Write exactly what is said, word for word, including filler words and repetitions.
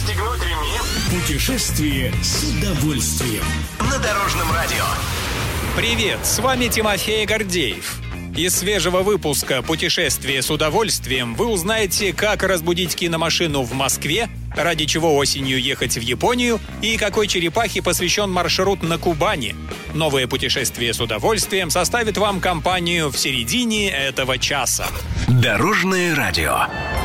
Пристегнуть ремни. Путешествие с удовольствием. На Дорожном радио. Привет, с вами Тимофей Гордеев. Из свежего выпуска «Путешествие с удовольствием» вы узнаете, как разбудить киномашину в Москве, ради чего осенью ехать в Японию и какой черепахе посвящен маршрут на Кубани. Новое «Путешествие с удовольствием» составит вам компанию в середине этого часа. Дорожное радио.